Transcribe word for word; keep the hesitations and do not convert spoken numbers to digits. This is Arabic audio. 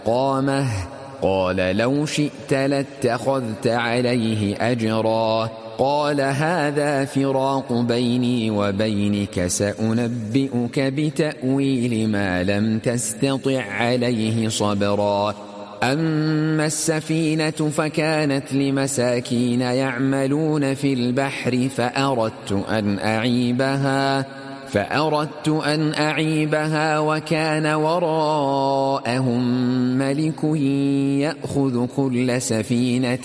مقامه قال لو شئت لاتخذت عليه أجرا قال هذا فراق بيني وبينك سأنبئك بتأويل ما لم تستطع عليه صبرا أما السفينة فكانت لمساكين يعملون في البحر فأردت أن أعيبها فأردت أن أعيبها وكان وراءهم ملك يأخذ كل سفينة